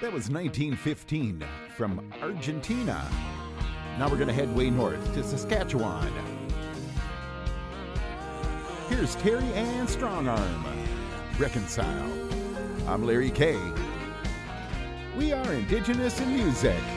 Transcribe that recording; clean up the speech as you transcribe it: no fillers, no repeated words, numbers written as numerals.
That was 1915 from Argentina. Now we're going to head way north to Saskatchewan. Here's Terry Ann Strongarm, Reconcile. I'm Larry Kay. We are Indigenous in Music.